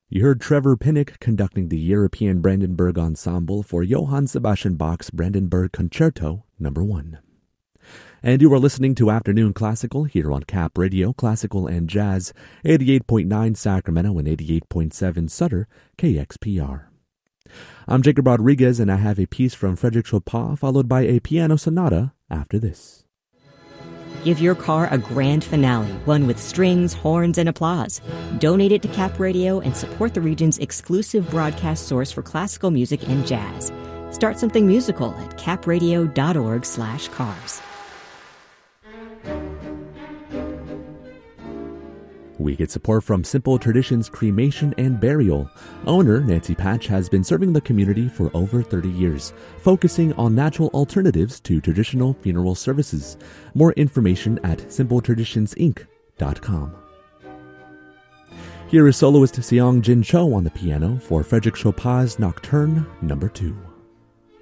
You heard Trevor Pinnock conducting the European Brandenburg Ensemble for Johann Sebastian Bach's Brandenburg Concerto No. 1. And you are listening to Afternoon Classical here on Cap Radio, Classical and Jazz, 88.9 Sacramento and 88.7 Sutter, KXPR. I'm Jacob Rodriguez, and I have a piece from Frédéric Chopin, followed by a piano sonata after this. Give your car a grand finale, one with strings, horns, and applause. Donate it to Cap Radio and support the region's exclusive broadcast source for classical music and jazz. Start something musical at capradio.org/cars. We get support from Simple Traditions Cremation and Burial. Owner Nancy Patch has been serving the community for over 30 years, focusing on natural alternatives to traditional funeral services. More information at simpletraditionsinc.com. Here is soloist Seong Jin Cho on the piano for Frédéric Chopin's Nocturne No. 2.